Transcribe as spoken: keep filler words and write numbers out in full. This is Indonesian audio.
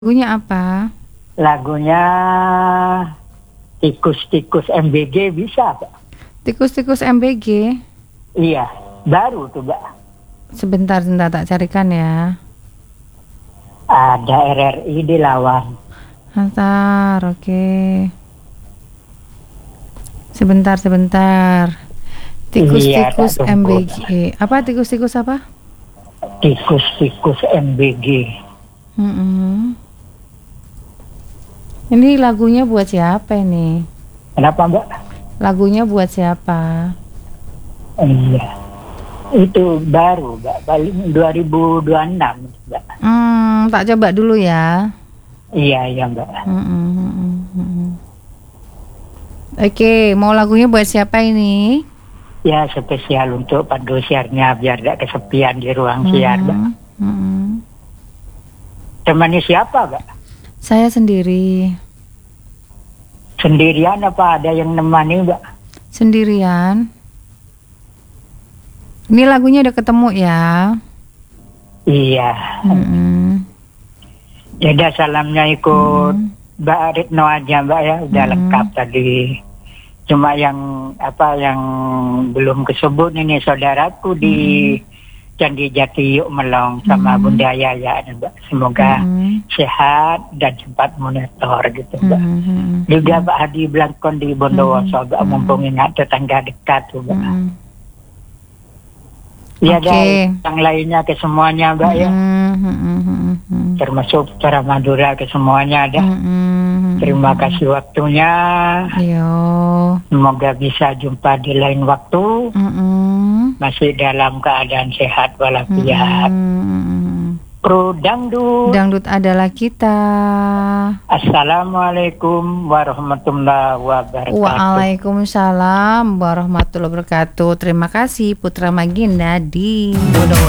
Lagunya apa? Lagunya Tikus-Tikus M B G bisa, Pak? Tikus-Tikus M B G? Iya, baru tuh, Mbak. Sebentar, sebentar tak carikan ya. Ada R R I di Lawan. Antar, oke. Sebentar, sebentar. Tikus-tikus Iya, tak M B tunggu. G. Apa tikus-tikus apa? Tikus-Tikus M B G. Mm-mm. Ini lagunya buat siapa ini? Kenapa, Mbak? Lagunya buat siapa? Iya. Itu baru, Mbak. Paling dua ribu dua puluh enam, Mbak. Hmm, tak coba dulu ya. Iya, iya, Mbak. Mm-mm, mm-mm, mm-mm. Oke, mau lagunya buat siapa ini? Ya, spesial untuk pendusiarnya biar tidak kesepian di ruang siar, Mbak. Mm-mm. Temannya siapa, Mbak? Saya sendiri. Sendirian apa ada yang nemani, Mbak? Sendirian. Ini lagunya udah ketemu ya. Iya. Mm-mm. Ya udah, salamnya ikut Mm. Mbak Ritno aja, Mbak, ya. Udah Mm. lengkap tadi. Cuma yang apa yang belum kesebut ini saudaraku di Candi Jati Yuk Melong sama Mm. Bunda Yaya, Mbak. Semoga Mm. sehat dan cepat monitor gitu, Mbak. Mm. Juga Pak Hadi Blangkon di Bondowoso, Mbak, Mm. mumpung ingat tetangga dekat tuh, Mbak. Mm. Ya, Oke. dan yang lainnya ke semuanya, Mbak, ya. Mm. Mm. Mm. Termasuk para Madura ke semuanya ada. Mm. Terima kasih waktunya. Yo. Semoga bisa jumpa di lain waktu. Mm. Masih dalam keadaan sehat walafiat. Mm. Pro dangdut. Dangdut adalah kita. Assalamualaikum warahmatullahi wabarakatuh. Waalaikumsalam warahmatullahi wabarakatuh. Terima kasih Putra Maginda di Bondowoso.